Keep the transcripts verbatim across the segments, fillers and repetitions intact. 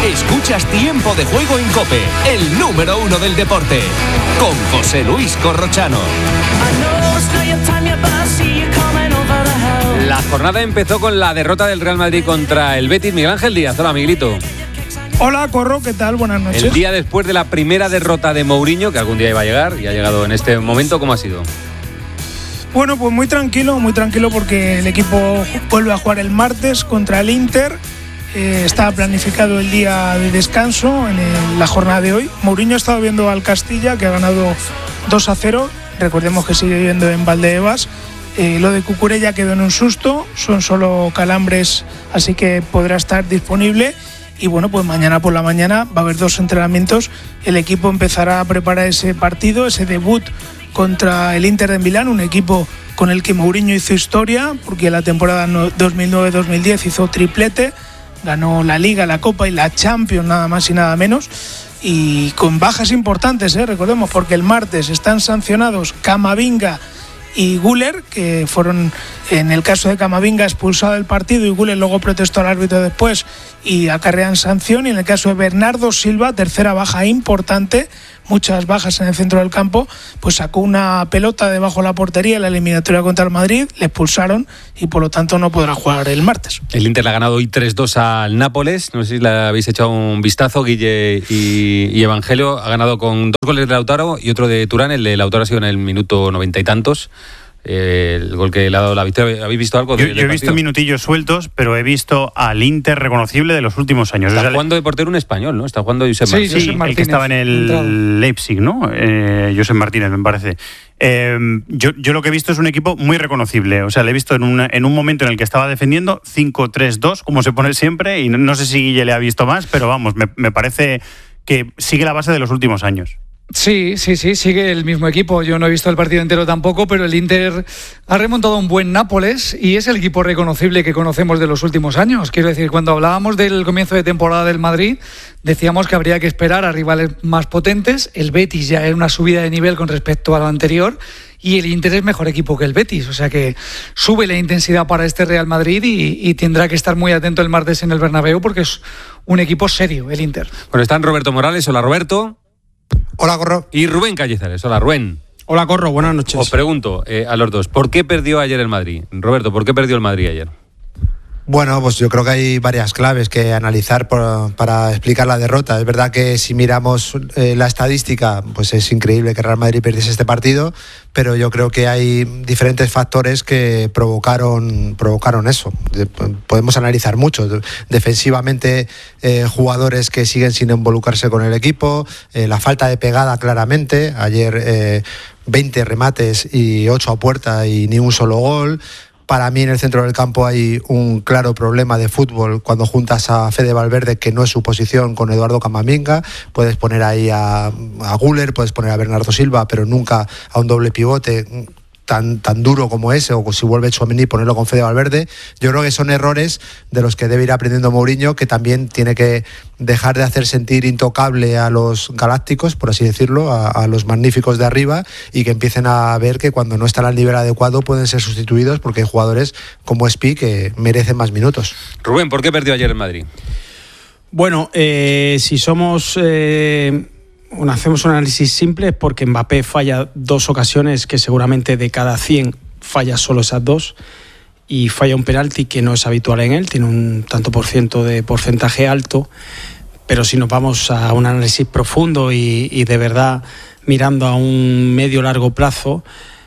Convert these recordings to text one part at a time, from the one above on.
Escuchas Tiempo de Juego en COPE, el número uno del deporte, con José Luis Corrochano. La jornada empezó con la derrota del Real Madrid contra el Betis. Miguel Ángel Díaz, hola Miguelito. Hola Corro, ¿qué tal? Buenas noches. El día después de la primera derrota de Mourinho, que algún día iba a llegar y ha llegado en este momento, ¿cómo ha sido? Bueno, pues muy tranquilo, muy tranquilo porque el equipo vuelve a jugar el martes contra el Inter. Eh, está planificado el día de descanso en el, la jornada de hoy. Mourinho ha estado viendo al Castilla, que ha ganado dos a cero. Recordemos que sigue viviendo en Valdebebas. Eh, lo de Cucurella quedó en un susto, son solo calambres, así que podrá estar disponible. Y bueno, pues mañana por la mañana va a haber dos entrenamientos. El equipo empezará a preparar ese partido, ese debut contra el Inter de Milán, un equipo con el que Mourinho hizo historia, porque la temporada dos mil nueve dos mil diez hizo triplete, ganó la Liga, la Copa y la Champions, nada más y nada menos, y con bajas importantes, ¿eh? Recordemos, porque el martes están sancionados Camavinga y Güler, que fueron, en el caso de Camavinga, expulsado del partido, y Güler luego protestó al árbitro después y acarrean sanción. Y en el caso de Bernardo Silva, tercera baja importante, muchas bajas en el centro del campo, pues sacó una pelota debajo de la portería en la eliminatoria contra el Madrid, le expulsaron y por lo tanto no podrá jugar el martes. El Inter le ha ganado hoy tres dos al Nápoles, no sé si le habéis echado un vistazo, Guille y, y Evangelio. Ha ganado con dos goles de Lautaro y otro de Turán. El de Lautaro ha sido en el minuto noventa y tantos. Eh, el gol que le ha dado la victoria. ¿Habéis visto algo? De, yo yo he visto minutillos sueltos, pero he visto al Inter reconocible de los últimos años. Está o sea, jugando de portero un español, ¿no? Está jugando Josep sí, Martínez. sí, Josep Martínez, el que estaba en el entrado. Leipzig, ¿no? Eh, Josep Martínez, me parece. Eh, yo, yo lo que he visto es un equipo muy reconocible. O sea, le he visto en un, en un momento en el que estaba defendiendo cinco tres dos, como se pone siempre, y no, no sé si Guille le ha visto más, pero vamos, me, me parece que sigue la base de los últimos años. Sí, sí, sí, sigue el mismo equipo. Yo no he visto el partido entero tampoco, pero el Inter ha remontado un buen Nápoles y es el equipo reconocible que conocemos de los últimos años. Quiero decir, cuando hablábamos del comienzo de temporada del Madrid, decíamos que habría que esperar a rivales más potentes. El Betis ya era una subida de nivel con respecto a lo anterior y el Inter es mejor equipo que el Betis. O sea que sube la intensidad para este Real Madrid y, y tendrá que estar muy atento el martes en el Bernabéu porque es un equipo serio, el Inter. Bueno, están Roberto Morales. Hola, Roberto. Hola, Corro. Y Rubén Cañizares. Hola, Rubén. Hola, Corro. Buenas noches. Os pregunto eh, a los dos, ¿por qué perdió ayer el Madrid? Roberto, ¿por qué perdió el Madrid ayer? Bueno, pues yo creo que hay varias claves que analizar por, para explicar la derrota. Es verdad que si miramos eh, la estadística, pues es increíble que Real Madrid perdiese este partido, pero yo creo que hay diferentes factores que provocaron provocaron eso. De, podemos analizar mucho. Defensivamente, eh, jugadores que siguen sin involucrarse con el equipo, eh, la falta de pegada claramente. Ayer eh, veinte remates y ocho a puerta y ni un solo gol. Para mí en el centro del campo hay un claro problema de fútbol cuando juntas a Fede Valverde, que no es su posición, con Eduardo Camavinga. Puedes poner ahí a, a Güler, puedes poner a Bernardo Silva, pero nunca a un doble pivote tan, tan duro como ese, o si vuelve Tchouaméni ponerlo con Fede Valverde. Yo creo que son errores de los que debe ir aprendiendo Mourinho, que también tiene que dejar de hacer sentir intocable a los galácticos, por así decirlo, a, a los magníficos de arriba, y que empiecen a ver que cuando no están al nivel adecuado pueden ser sustituidos, porque hay jugadores como Espi que merecen más minutos. Rubén, ¿por qué perdió ayer el Madrid? Bueno, eh, si somos... Eh... Bueno, hacemos un análisis simple, es porque Mbappé falla dos ocasiones que seguramente de cada cien falla solo esas dos, y falla un penalti que no es habitual en él, tiene un tanto por ciento de porcentaje alto, pero si nos vamos a un análisis profundo y, y de verdad mirando a un medio largo plazo,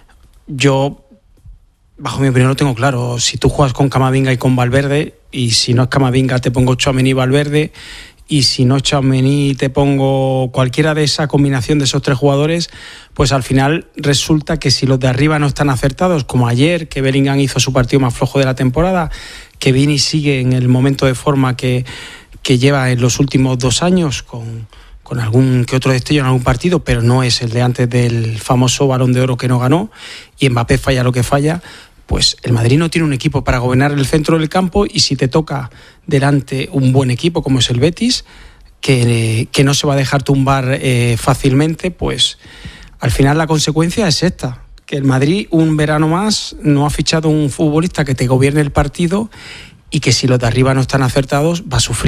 yo, bajo mi opinión, lo tengo claro. Si tú juegas con Camavinga y con Valverde, y si no es Camavinga te pongo Tchouaméni y Valverde, y si no Tchouaméni te pongo cualquiera de esa combinación de esos tres jugadores, pues al final resulta que si los de arriba no están acertados, como ayer, que Bellingham hizo su partido más flojo de la temporada, que Vini sigue en el momento de forma que, que lleva en los últimos dos años, con, con algún que otro destello en algún partido, pero no es el de antes del famoso Balón de Oro que no ganó, y Mbappé falla lo que falla, pues el Madrid no tiene un equipo para gobernar el centro del campo, y si te toca delante un buen equipo como es el Betis, que, que no se va a dejar tumbar eh, fácilmente, pues al final la consecuencia es esta, que el Madrid un verano más no ha fichado un futbolista que te gobierne el partido, y que si los de arriba no están acertados va a sufrir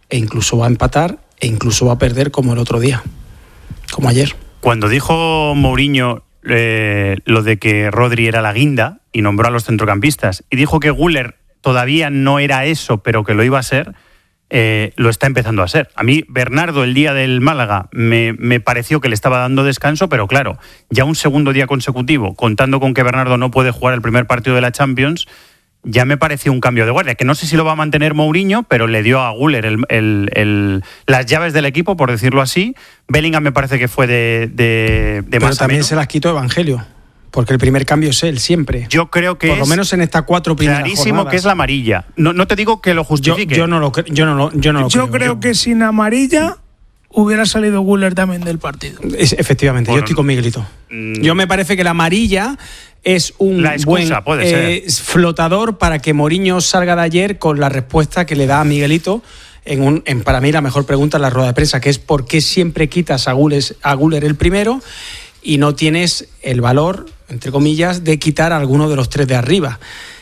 e incluso va a empatar e incluso va a perder como el otro día, como ayer. Cuando dijo Mourinho eh, lo de que Rodri era la guinda y nombró a los centrocampistas y dijo que Güler todavía no era eso, pero que lo iba a ser, eh, lo está empezando a ser. A mí Bernardo el día del Málaga me, me pareció que le estaba dando descanso, pero claro, ya un segundo día consecutivo, contando con que Bernardo no puede jugar el primer partido de la Champions, ya me pareció un cambio de guardia, que no sé si lo va a mantener Mourinho, pero le dio a Güler el, el, el, las llaves del equipo, por decirlo así. Bellingham me parece que fue de, de, de pero más también a menos. Se las quitó Evangelio, porque el primer cambio es él siempre. Yo creo que por es lo menos en estas cuatro primeras clarísimo jornadas. que es la amarilla. No, no te digo que lo justifique. Yo, yo no lo, cre- yo no lo, yo no lo Yo creo. creo yo. que sin amarilla hubiera salido Güler también del partido. Es, efectivamente, Bueno, yo estoy con Miguelito. mm, Yo me parece que la amarilla es un La excusa, buen puede eh, flotador para que Mourinho salga de ayer con la respuesta que le da a Miguelito en un en para mí la mejor pregunta en la rueda de prensa, que es por qué siempre quitas a Güler, a Güler el primero y no tienes el valor, entre comillas, de quitar a alguno de los tres de arriba.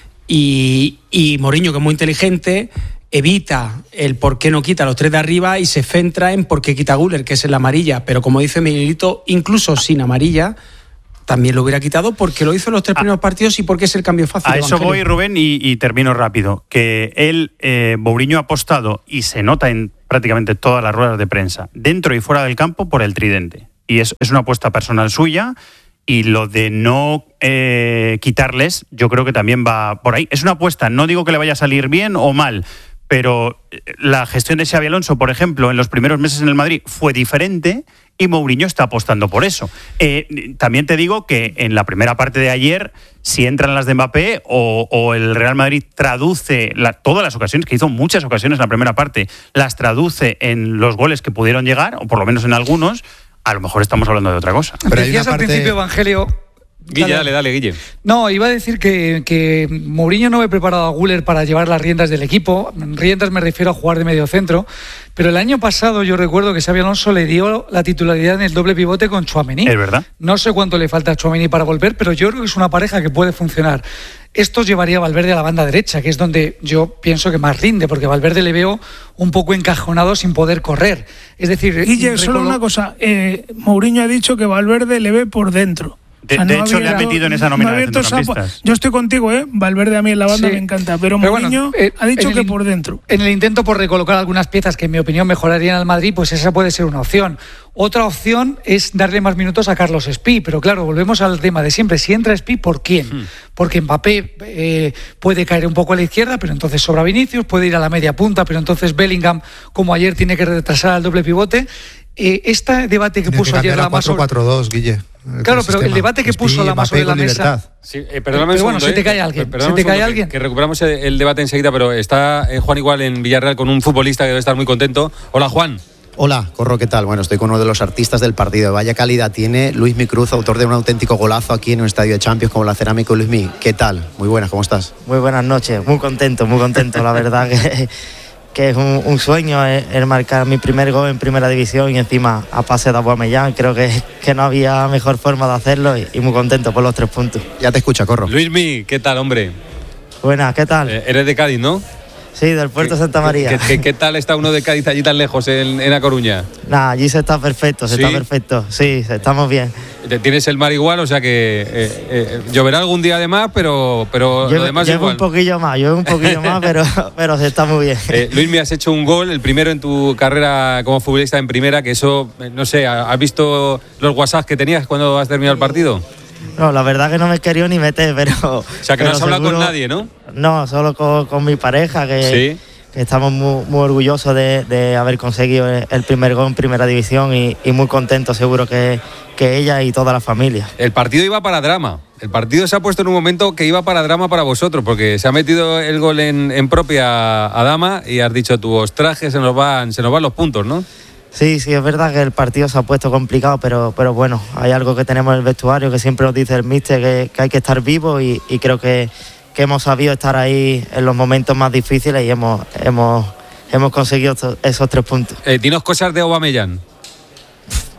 Y, y Mourinho, que es muy inteligente, evita el por qué no quita a los tres de arriba y se centra en por qué quita a Güler, que es en la amarilla. Pero como dice Miguelito, incluso sin amarilla, también lo hubiera quitado porque lo hizo en los tres primeros partidos y porque es el cambio fácil. A eso Evangelio. voy, Rubén, y, y termino rápido. Que él, eh, Mourinho ha apostado, y se nota en prácticamente todas las ruedas de prensa, dentro y fuera del campo, por el tridente. Y es, es una apuesta personal suya, y lo de no eh, quitarles, yo creo que también va por ahí. Es una apuesta, no digo que le vaya a salir bien o mal, pero la gestión de Xabi Alonso, por ejemplo, en los primeros meses en el Madrid fue diferente y Mourinho está apostando por eso. Eh, también te digo que en la primera parte de ayer, si entran las de Mbappé o, o el Real Madrid traduce la, todas las ocasiones, que hizo muchas ocasiones en la primera parte, las traduce en los goles que pudieron llegar, o por lo menos en algunos, a lo mejor estamos hablando de otra cosa. Pero hay Decías una al parte- principio, Evangelio... Guille, dale, dale, Guille. No, iba a decir que, que Mourinho no me preparado a Güler para llevar las riendas del equipo. Riendas me refiero a jugar de medio centro. Pero el año pasado yo recuerdo que Xabi Alonso le dio la titularidad en el doble pivote con Tchouaméni. Es verdad. No sé cuánto le falta a Tchouaméni para volver, pero yo creo que es una pareja que puede funcionar. Esto llevaría a Valverde a la banda derecha, que es donde yo pienso que más rinde, porque Valverde le veo un poco encajonado sin poder correr. Es decir, Guille, solo recolo- una cosa. Eh, Mourinho ha dicho que Valverde le ve por dentro. De- de hecho, le ha metido en esa nómina de abierto esa- centrocampistas. Yo estoy contigo, ¿eh? Valverde a mí en la banda Sí. me encanta, pero, Pero bueno, Mourinho eh, ha dicho en el que in- por dentro. En el intento por recolocar algunas piezas que en mi opinión mejorarían al Madrid, pues esa puede ser una opción. Otra opción es darle más minutos a Carlos Espí, pero claro, volvemos al tema de siempre. Si entra Espí, ¿por quién? Hmm. Porque Mbappé eh, puede caer un poco a la izquierda, pero entonces sobra Vinicius, puede ir a la media punta, pero entonces Bellingham, como ayer, tiene que retrasar al doble pivote. Eh, este debate que Tiene puso que ayer cambiar a la más cuatro cuatro dos, Guille. Claro, pero el debate que puso la más sobre la mesa. Sí, eh, perdóname Pero un bueno, segundo, se te eh. cae alguien, Perdóname se te un cae segundo, alguien. Que, que recuperamos el, el debate enseguida, pero está eh, Juan igual en Villarreal con un futbolista que debe estar muy contento. Hola, Juan. Hola, Corro, ¿qué tal? Bueno, estoy con uno de los artistas del partido. Vaya calidad tiene Luismi Cruz, autor de un auténtico golazo aquí en un estadio de Champions como la Cerámica. Luismi, ¿qué tal? Muy buenas, ¿cómo estás? Muy buenas noches, muy contento, muy contento. La verdad que, que es un, un sueño el, el marcar mi primer gol en primera división y encima a pase de Aubameyang. Creo que, que no había mejor forma de hacerlo y, y muy contento por los tres puntos. Ya te escucha, Corro. Luismi, ¿qué tal, hombre? Buenas, ¿qué tal? Eh, eres de Cádiz, ¿no? Sí, del Puerto ¿Qué- Santa María. ¿Qué, qué, qué tal está uno de Cádiz allí tan lejos, en, en A Coruña? Nada, allí se está perfecto, se ¿Sí? está perfecto. Sí, estamos bien. Te- Tienes el mar igual, o sea que eh, eh, lloverá algún día de más, pero, pero Llevo, lo demás llevo igual. un poquillo más, llevo un poquillo más, pero, pero se está muy bien. Eh, Luis, me has hecho un gol, el primero en tu carrera como futbolista en primera, que eso, eh, no sé, ¿has visto los WhatsApp que tenías cuando has terminado el partido? No, la verdad que no me he querido ni meter, pero... O sea, que no pero has hablado seguro- con nadie, ¿no? No, solo con, con mi pareja, que, Sí. que estamos muy, muy orgullosos de, de haber conseguido el, el primer gol en primera división y, y muy contentos seguro que, que ella y toda la familia. El partido iba para drama. El partido se ha puesto en un momento que iba para drama para vosotros, porque se ha metido el gol en, en propia Adama y has dicho tú, ostras, que se nos van, se nos van los puntos, ¿no? Sí, sí, es verdad que el partido se ha puesto complicado, pero, pero bueno, hay algo que tenemos en el vestuario que siempre nos dice el míster, que, que hay que estar vivo y, y creo que, que hemos sabido estar ahí en los momentos más difíciles y hemos, hemos, hemos conseguido esos tres puntos. Eh, dinos cosas de Aubameyang.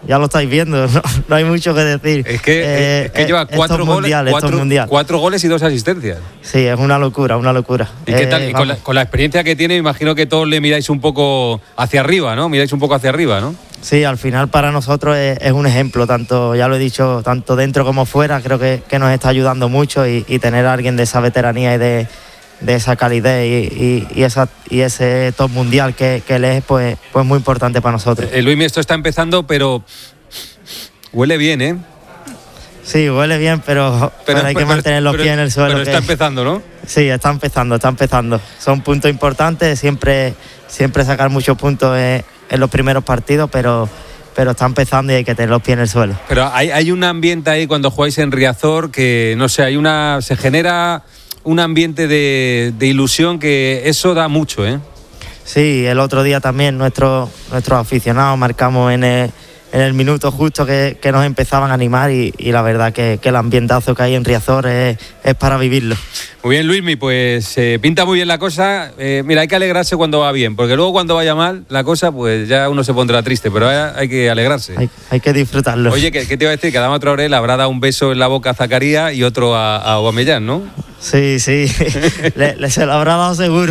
ya lo estáis viendo, no, no hay mucho que decir. Es que, eh, es que lleva cuatro goles, mundial, cuatro, mundial. cuatro goles y dos asistencias. Sí, es una locura, una locura. ¿Y qué tal? Eh, y con, la, con la experiencia que tiene, imagino que todos le miráis un poco hacia arriba, ¿no? Miráis un poco hacia arriba, ¿no? Sí, al final para nosotros es, es un ejemplo, tanto, ya lo he dicho, tanto dentro como fuera, creo que, que nos está ayudando mucho y, y tener a alguien de esa veteranía y de, de esa calidez y, y, y, esa, y ese top mundial que, que él es, pues, pues muy importante para nosotros. Eh, Luismi, esto está empezando, pero huele bien, ¿eh? Sí, huele bien, pero, pero, pero hay que pero, mantener los pero, pies en el suelo. Pero está que, empezando, ¿no? Sí, está empezando, está empezando. Son puntos importantes, siempre, siempre sacar muchos puntos en, en los primeros partidos, pero, pero está empezando y hay que tener los pies en el suelo. Pero hay, hay un ambiente ahí cuando jugáis en Riazor que, no sé, hay una se genera un ambiente de, de ilusión que eso da mucho, ¿eh? Sí, el otro día también nuestros nuestros aficionados marcamos en el, en el minuto justo que, que nos empezaban a animar y, y la verdad que, que el ambientazo que hay en Riazor es, es para vivirlo. Muy bien, Luismi, pues eh, pinta muy bien la cosa. Eh, mira, hay que alegrarse cuando va bien, porque luego cuando vaya mal la cosa, pues ya uno se pondrá triste, pero hay, hay que alegrarse. Hay, hay que disfrutarlo. Oye, ¿qué, ¿qué te iba a decir? Que Adama Traoré le habrá dado un beso en la boca a Zakaria y otro a, a Aubameyang, ¿no? Sí, sí, le, le se lo habrá dado seguro.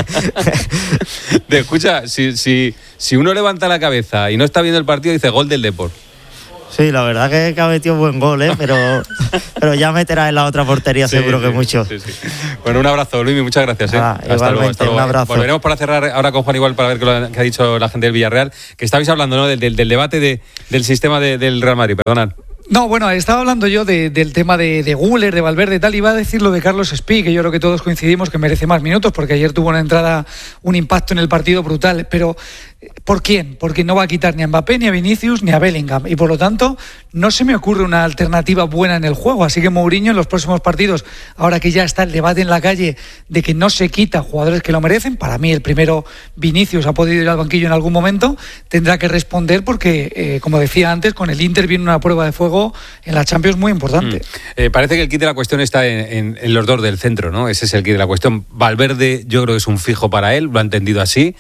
De, escucha, si, si, si uno levanta la cabeza y no está viendo el partido, dice gol del Depor. Sí, la verdad que, que ha metido buen gol, ¿eh? pero, pero ya meterá en la otra portería, sí, seguro que sí, mucho. Sí, sí. Bueno, un abrazo, Luismi, muchas gracias. ¿eh? Ah, hasta luego, hasta luego. Un abrazo. Volveremos para cerrar ahora con Juan Igual para ver qué ha dicho la gente del Villarreal, que estabais hablando, ¿no? del, del, del debate de, del sistema de, del Real Madrid, perdonad. No, bueno, estaba hablando yo de, del tema de, de Güler, de Valverde y tal, iba a decir lo de Carlos Espí, que yo creo que todos coincidimos que merece más minutos, porque ayer tuvo una entrada, un impacto en el partido brutal, pero ¿por quién? Porque no va a quitar ni a Mbappé, ni a Vinicius, ni a Bellingham, y por lo tanto no se me ocurre una alternativa buena en el juego, así que Mourinho en los próximos partidos, ahora que ya está el debate en la calle de que no se quita jugadores que lo merecen, para mí el primero Vinicius ha podido ir al banquillo en algún momento, tendrá que responder porque, eh, como decía antes, con el Inter viene una prueba de fuego en la Champions muy importante. Mm. Eh, parece que el kit de la cuestión está en, en, en los dos del centro, ¿no? Ese es el kit de la cuestión. Valverde yo creo que es un fijo para él, lo ha entendido así,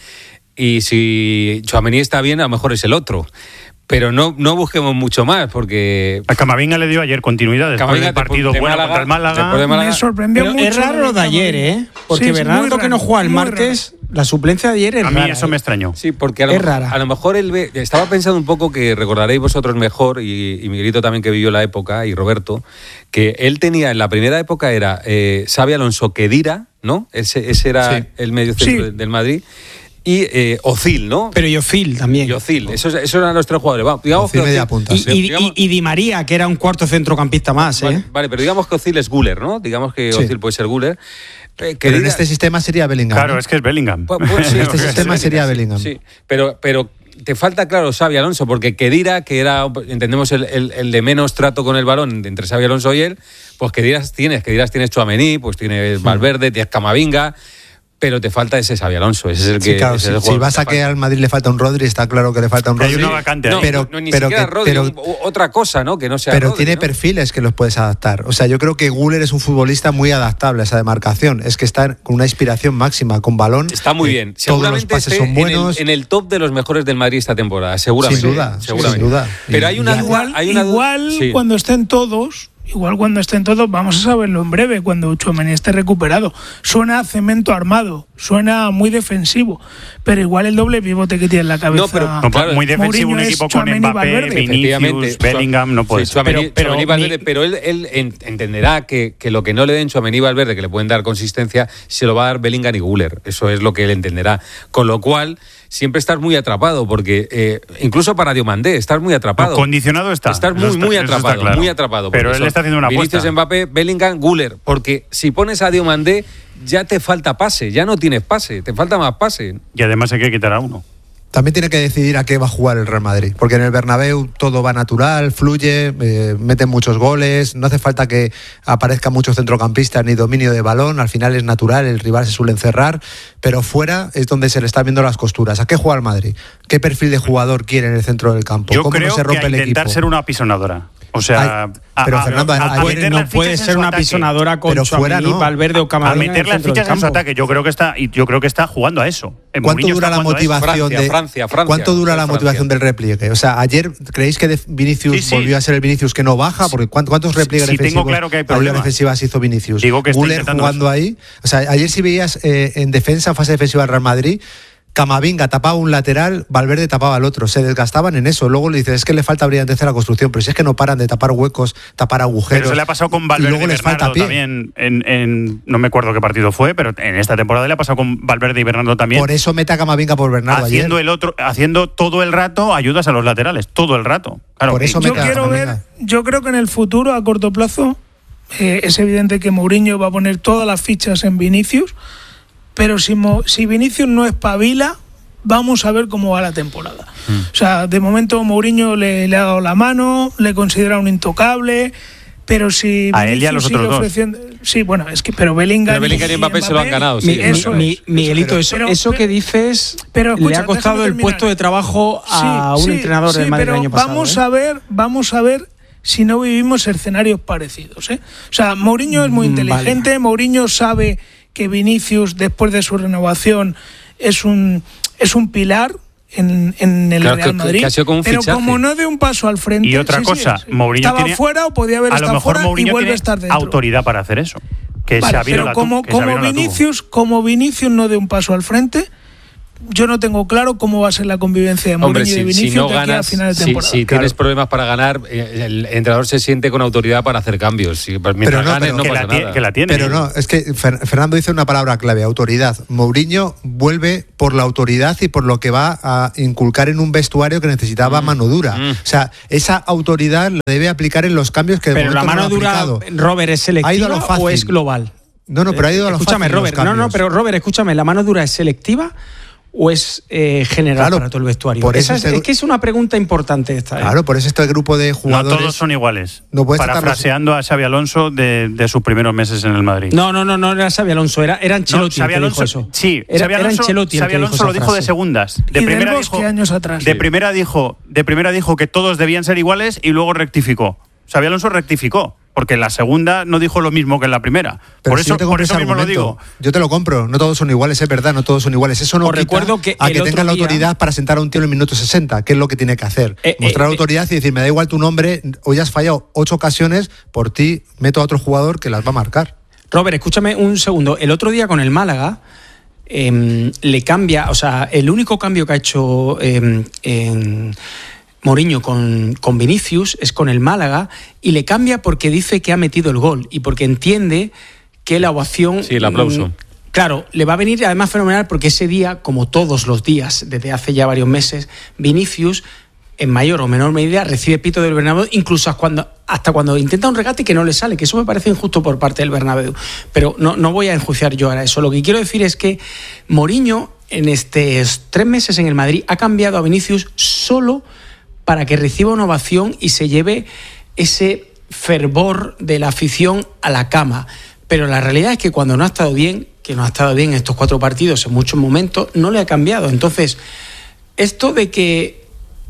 y si Tchouaméni está bien, a lo mejor es el otro. Pero no, no busquemos mucho más, porque... A Camavinga le dio ayer continuidad después Camavinga, del partido de bueno Málaga, contra el Málaga. De Málaga. Me sorprendió pero mucho. Es raro lo de ayer, ¿eh? Porque sí, Bernardo, que no juega el martes, raro. La suplencia de ayer es rara. A mí rara, eso ¿eh? me extrañó. Sí, porque a lo, es rara. A lo mejor él ve... Estaba pensando un poco que recordaréis vosotros mejor, y, y Miguelito también que vivió la época, y Roberto, que él tenía, en la primera época era eh, Xabi Alonso Khedira, ¿no? Ese, ese era sí. el medio centro sí. del Madrid. Y eh, Ozil, ¿no? Pero y Ozil también. Y Ozil, esos, esos eran los tres jugadores. Vamos, digamos Ozil que media punta. Y, y, digamos, y, y Di María, que era un cuarto centrocampista más, vale, ¿eh? Vale, pero digamos que Ozil es Güler, ¿no? Digamos que sí. Ozil puede ser Güler. Eh, pero diga... en este sistema sería Bellingham. Claro, ¿no? es que es Bellingham. Pues, pues, sí, en este sistema sería Bellingham. Sí, pero, pero te falta, claro, Xabi Alonso, porque Khedira, que era, entendemos, el, el, el de menos trato con el balón entre Xabi Alonso y él, pues Khedira tienes, Khedira tienes Tchouaméni, pues tienes Valverde, tienes Camavinga. Pero te falta ese Xabi Alonso, ese es el que... Sí, claro, sí, si vas a que al Madrid le falta un Rodri, está claro que le falta un Rodri. Hay una vacante. No, pero, no, ni pero siquiera que, Rodri, pero, un, otra cosa, ¿no? Que no sea Pero Rodri, tiene ¿no? perfiles que los puedes adaptar. O sea, yo creo que Güler es un futbolista muy adaptable a esa demarcación. Es que está con una inspiración máxima, con balón. Está muy bien. Eh, todos los pases son buenos. En el, en el top de los mejores del Madrid esta temporada, seguramente. Sin duda, seguramente. sin duda. Pero hay una igual, duda... Hay una igual duda, sí. cuando estén todos... Igual cuando estén todos, vamos a saberlo en breve, cuando Tchouaméni esté recuperado. Suena a cemento armado, suena muy defensivo, pero igual el doble pivote que tiene en la cabeza. No, pero no, claro, muy defensivo un equipo con Mbappé, Vinicius, Bellingham, no puede ser. Pero, pero, pero, Valverde, pero él, él entenderá que, que lo que no le den Tchouaméni y Valverde, que le pueden dar consistencia, se lo va a dar Bellingham y Güler. Eso es lo que él entenderá. Con lo cual... siempre estás muy atrapado, porque eh, incluso para Diomandé estás muy atrapado. No, condicionado está. Estás muy, está, muy atrapado, claro. muy atrapado. Pero él está haciendo una apuesta. Vinicius, Mbappé, Bellingham, Güler, porque si pones a Diomandé ya te falta pase, ya no tienes pase, te falta más pase. Y además hay que quitar a uno. También tiene que decidir a qué va a jugar el Real Madrid, porque en el Bernabéu todo va natural, fluye, eh, meten muchos goles, no hace falta que aparezcan muchos centrocampistas ni dominio de balón, al final es natural, el rival se suele encerrar, pero fuera es donde se le están viendo las costuras. ¿A qué juega el Madrid? ¿Qué perfil de jugador quiere en el centro del campo? Yo ¿Cómo creo no se rompe que a el intentar equipo? ser una apisonadora. O sea, Ay, pero a, Fernando, a, a, a puede, no puede ser una pisonadora con Tchouaméni, no. Valverde o Camavinga. A meter las fichas en su ataque. Yo creo que está, y yo creo que está jugando a eso. En ¿Cuánto Mourinho dura la motivación Francia, de Francia, Francia, ¿Cuánto dura la Francia. motivación del repliegue? O sea, ayer creéis que de Vinicius sí, sí. volvió a ser el Vinicius que no baja, porque ¿cuántos repliegues sí, defensivos, tengo claro que hay problemas defensivas hizo Vinicius? Digo que está Müller jugando eso. ahí. O sea, ayer si veías eh, en defensa, fase defensiva del Real Madrid, Camavinga tapaba un lateral, Valverde tapaba al otro. Se desgastaban en eso. Luego le dices, es que le falta brillantez a la construcción, pero si es que no paran de tapar huecos, tapar agujeros. Pero eso le ha pasado con Valverde y, y les falta pie. También. En, en, no me acuerdo qué partido fue, pero en esta temporada le ha pasado con Valverde y Bernardo también. Por eso mete a Camavinga por Bernardo haciendo ayer. el otro, haciendo todo el rato ayudas a los laterales, todo el rato. Claro, por eso yo mete a quiero Camavinga. ver, yo creo que en el futuro, a corto plazo, eh, es evidente que Mourinho va a poner todas las fichas en Vinicius, pero si, Mo, si Vinicius no espabila, vamos a ver cómo va la temporada. Mm. O sea, de momento Mourinho le, le ha dado la mano, le considera un intocable, pero si a él y a los otros ofreciendo, dos. Sí, bueno, es que pero Bellingham, pero Bellingham y Mbappé se lo han ganado. Sí, mi, eso mi, es, Miguelito, eso, pero, eso que dices pero, escucha, le ha costado el puesto de trabajo a sí, un sí, entrenador sí, del Madrid el año pasado. Vamos ¿eh? a ver, vamos a ver si no vivimos escenarios parecidos, ¿eh? O sea, Mourinho es muy inteligente, vale. Mourinho sabe que Vinicius, después de su renovación, es un es un pilar en, en el claro, Real que, Madrid, que ha sido como un pero fichaje. como no de un paso al frente. Y otra sí, cosa, sí, sí. Mourinho estaba tiene, fuera o podía haber a estado lo mejor fuera Mourinho y vuelve tiene a estar dentro. Autoridad para hacer eso. Que vale, Xavi pero no como, la tu, como no Vinicius, como Vinicius no de un paso al frente, yo no tengo claro cómo va a ser la convivencia de Mourinho Hombre, y de si, Vinicius si no de aquí ganas, a final de si, temporada. si claro. tienes problemas para ganar, el entrenador se siente con autoridad para hacer cambios. Si, mientras pero no, ganes, pero no que pasa la, nada. Que la tiene. Pero no, es que Fernando dice una palabra clave, autoridad. Mourinho vuelve por la autoridad y por lo que va a inculcar en un vestuario que necesitaba mm. mano dura. Mm. O sea, esa autoridad la debe aplicar en los cambios que de pero la mano no dura, aplicado. Robert, ¿es selectiva o es global? No, no, pero ha ido a lo escúchame, fácil Robert, no, no, pero Robert, escúchame, ¿la mano dura es selectiva o es eh, general claro, para todo el vestuario? Por Esa eso es, este, es que es una pregunta importante esta. ¿eh? Claro, por eso este grupo de jugadores... No todos son iguales. No Parafraseando a Xabi Alonso de, de sus primeros meses en el Madrid. No, no, no, no era Xabi Alonso, era, era Ancelotti no, el que Alonso, dijo eso. Sí, era, Xabi Alonso, era Ancelotti Xabi Alonso dijo lo dijo frase. de segundas. De y primera del dijo, años atrás. De primera dijo, de primera dijo que todos debían ser iguales y luego rectificó. Xabi Alonso rectificó. Porque en la segunda no dijo lo mismo que en la primera. Pero por si eso, yo te por eso mismo argumento, lo digo. Yo te lo compro. No todos son iguales, es verdad, no todos son iguales. Eso no Os quita recuerdo que a que tenga la día... autoridad para sentar a un tío en el minuto sesenta, que es lo que tiene que hacer. Eh, Mostrar eh, autoridad y decir, me da igual tu nombre, hoy has fallado ocho ocasiones, por ti meto a otro jugador que las va a marcar. Robert, escúchame un segundo. El otro día con el Málaga eh, le cambia, o sea, el único cambio que ha hecho eh, en Mourinho con, con Vinicius es con el Málaga y le cambia porque dice que ha metido el gol y porque entiende que la ovación... Sí, el aplauso. Claro, le va a venir además fenomenal porque ese día, como todos los días desde hace ya varios meses, Vinicius en mayor o menor medida recibe pito del Bernabéu, incluso cuando, hasta cuando intenta un regate que no le sale, que eso me parece injusto por parte del Bernabéu. Pero no, no voy a enjuiciar yo ahora eso. Lo que quiero decir es que Mourinho en estos tres meses en el Madrid ha cambiado a Vinicius solo para que reciba una ovación y se lleve ese fervor de la afición a la cama. Pero la realidad es que cuando no ha estado bien, que no ha estado bien en estos cuatro partidos en muchos momentos, no le ha cambiado. Entonces, esto de que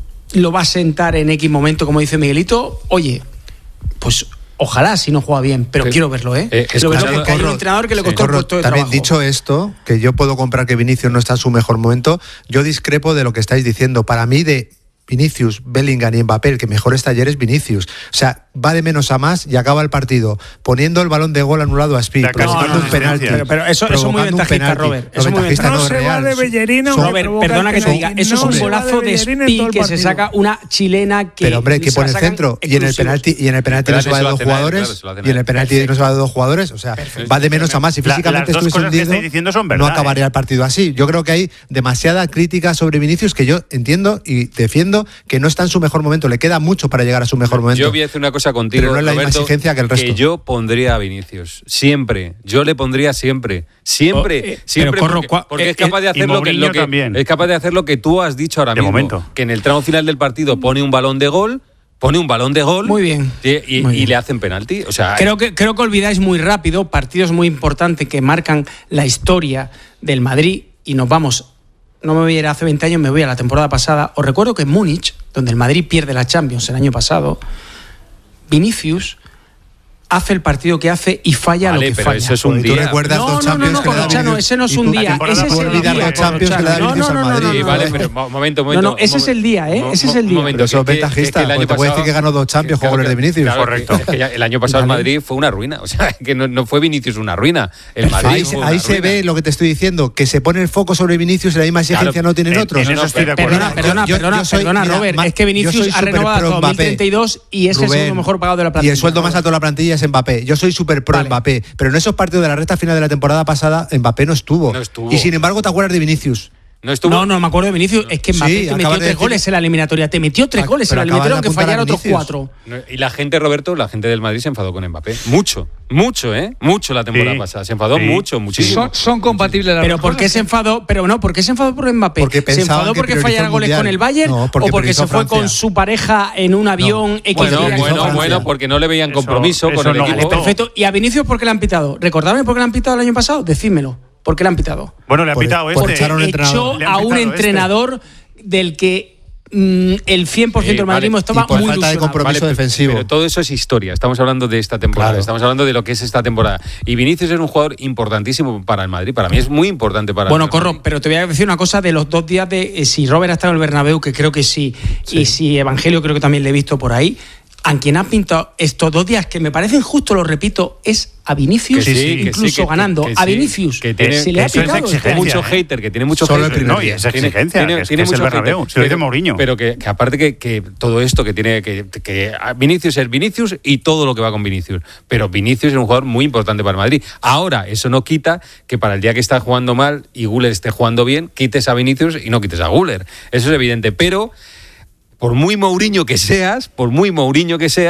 lo va a sentar en X momento, como dice Miguelito, oye, pues ojalá si no juega bien, pero sí. quiero verlo, ¿eh? eh quiero verlo porque hay un entrenador que le costó sí. el puesto de También trabajo. Dicho esto, que yo puedo comprar que Vinicius no está en su mejor momento, yo discrepo de lo que estáis diciendo. Para mí, de Vinicius, Bellingham y Mbappé, el que mejor está ayer es Vinicius. O sea, va de menos a más y acaba el partido poniendo el balón de gol anulado a Speed, provocando no, no, un penalti. Pero, pero eso, eso es muy ventajista, Robert. Eso no, ventajista no, no se es real. va de Bellerino, Robert, perdona que te diga, eso no es un golazo de, de Speed que se saca una chilena que... Pero hombre, que pone el centro y en el penalti y en el penalti no se va de dos jugadores y en el penalti no se va de dos jugadores. O sea, va de menos a más y físicamente estuviese hundido, no acabaría el partido así. Yo creo que hay demasiada crítica sobre Vinicius que yo entiendo y defiendo que no está en su mejor momento. Le queda mucho para llegar a su mejor momento. Yo voy a decir una cosa contigo, pero no es la Roberto, misma exigencia que el resto. Que yo pondría a Vinicius. Siempre. Yo le pondría siempre. Siempre. Oh, eh, siempre. Corro, porque, porque eh, es capaz de hacer lo que, lo que es capaz de hacer lo que tú has dicho ahora de mismo. Momento. Que en el tramo final del partido pone un balón de gol. Pone un balón de gol. Muy bien. Y, y, muy bien. y le hacen penalti. O sea, creo que, creo que olvidáis muy rápido partidos muy importantes que marcan la historia del Madrid y nos vamos. No me voy a ir hace veinte años, me voy a la temporada pasada. Os recuerdo que en Múnich, donde el Madrid pierde la Champions el año pasado, Vinicius hace el partido que hace y falla vale, lo que pero falla. eso es un Porque día. Tú recuerdas No, dos no, no, Champions no, que le da Corrochano, Vinicius, ese no es y un tú día, temporada ese es por el olvidar día, dos Champions que le da Corrochano. Vinicius No, no, al no, Madrid. no, Sí, no, vale, no, pero mo- momento, momento. No, no, ese es el día, ¿eh? Mo- Ese es el mo- día. momento, Pero eso que- es que- ventajista, que el año porque te puede decir pasado- que ganó dos Champions con Claro, goles de Vinicius. claro, Correcto. que- es que ya el año pasado el Madrid fue una ruina. O sea, que no, no fue Vinicius una ruina. El Madrid Ahí, fue se- una ahí se ruina. ve lo que te estoy diciendo, que se pone el foco sobre Vinicius y la misma exigencia Claro, no tienen en- otros. en eso estoy de acuerdo. Perdona, perdona, Yo- yo- perdona, yo soy- perdona, mira, Robert. ma- Es que yo Vinicius soy ha súper renovado hasta pro dos mil treinta y dos y es el Rubén, segundo mejor pagado de la plantilla. Y el sueldo más alto de la plantilla es Mbappé. Yo soy súper pro Vale. Mbappé, pero en esos partidos de la recta final de la temporada pasada, Mbappé no estuvo. No estuvo. Y sin embargo, ¿te acuerdas de Vinicius? No estuvo. No, no me acuerdo de Vinicius. Es que Mbappé Sí, te metió acabas de tres decir- goles en la eliminatoria. Te metió tres Ah, goles en pero la acabas de eliminatoria, aunque apuntar a fallara otros Vinicius. cuatro. No, Y la gente, Roberto, la gente del Madrid se enfadó con Mbappé. Mucho, mucho, ¿eh? Mucho la temporada Sí. pasada. Se enfadó Sí. mucho, muchísimo. Son, son compatibles las Pero dos ¿por qué cosas. se enfadó? Pero no, ¿por qué se enfadó por Mbappé? Porque ¿Se pensaban enfadó que porque priorizó fallara el goles Mundial. con el Bayern? No, porque ¿O porque se priorizó fue con Francia. su pareja en un avión X Bueno, días? priorizó bueno, Francia. bueno, porque no le veían Eso- compromiso eso con el no equipo. gustó. Perfecto. ¿Y a Vinicius por qué le han pitado? ¿Recordadme por qué le han pitado el año pasado? Decídmelo. ¿Por qué le han pitado? Bueno, le ha Por- pitado por este. echar a un entrenador. Echó Le han a un pitado este. entrenador del que mm, el cien por ciento Sí, del madridismo vale. estaba Y por muy falta de ilusionado. compromiso pero- defensivo. Pero todo eso es historia. Estamos hablando de esta temporada. Claro. Estamos hablando de lo que es esta temporada. Y Vinicius es un jugador importantísimo para el Madrid. Para mí es muy importante para Bueno, el Madrid. Corro, pero te voy a decir una cosa de los dos días de eh, si Robert ha estado en el Bernabéu, que creo que sí, y si Evangelio creo que también le he visto por ahí. A quien ha pintado estos dos días, que me parecen justo, lo repito, es a Vinicius, Que sí, que incluso sí, que- ganando. que a sí, Vinicius que tiene- se le ha eso es picado. exigencia, este año. mucho ¿eh? hater, que tiene mucho Solo el hater. primer No, y día. es exigencia, que es- que es el mucho Bernabéu, hater, se lo dice pero- Mourinho. Pero que, que aparte que, que todo esto que tiene que, que a Vinicius es Vinicius y todo lo que va con Vinicius. Pero Vinicius es un jugador muy importante para el Madrid. Ahora, eso no quita que para el día que está jugando mal y Güler esté jugando bien, quites a Vinicius y no quites a Güler. Eso es evidente. Pero por muy Mourinho que seas, por muy Mourinho que seas,